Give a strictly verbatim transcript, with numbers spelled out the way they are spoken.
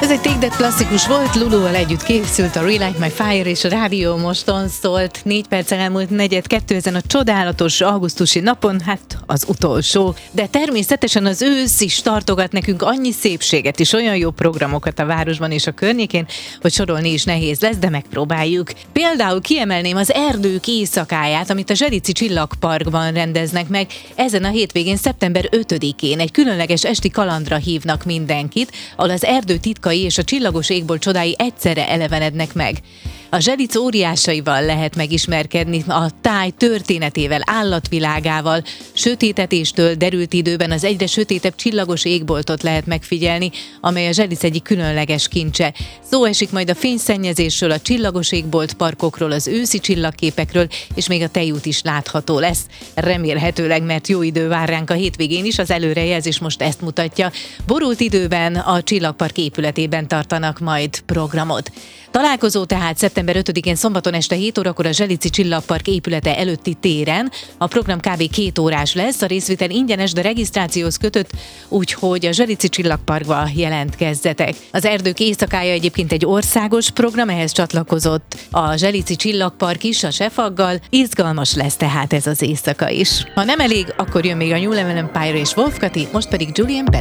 Ez egy Take That klasszikus volt, Luluval együtt készült, a Relight My Fire, és a rádió moston szólt. Négy perccel elmúlt negyed kettő ezen a csodálatos augusztusi napon, hát az utolsó. De természetesen az ősz is tartogat nekünk annyi szépséget és olyan jó programokat a városban és a környékén, hogy sorolni is nehéz lesz, de megpróbáljuk. Például kiemelném az Erdők éjszakáját, amit a Zselici Csillagparkban rendeznek meg. Ezen a hétvégén, szeptember ötödikén egy különleges esti kalandra hívnak mindenkit, ahol az erdő titkai és a csillagos égbolt csodái egyszerre elevenednek meg. A Zselic óriásaival lehet megismerkedni, a táj történetével, állatvilágával, sötétetéstől derült időben az egyre sötétebb csillagos égboltot lehet megfigyelni, amely a Zselic egyik különleges kincse. Szó esik majd a fényszennyezésről, a csillagos égbolt parkokról, az őszi csillagképekről, és még a tejút is látható lesz. Remélhetőleg, mert jó idő vár ránk a hétvégén is, az előrejelzés most ezt mutatja. Borult időben a Csillagpark épületében tartanak majd programot. Találkozó tehát szeptember ötödikén szombaton este hét órakor a Zselici Csillagpark épülete előtti téren. A program kb. két órás lesz, a részvétel ingyenes, de regisztrációhoz kötött, úgyhogy a Zselici Csillagparkba jelentkezzetek. Az Erdők éjszakája egyébként egy országos program, ehhez csatlakozott a Zselici Csillagpark is a Sefaggal. Izgalmas lesz tehát ez az éjszaka is. Ha nem elég, akkor jön még a New Level Empire és Wolf Kati, most pedig Julian Bell.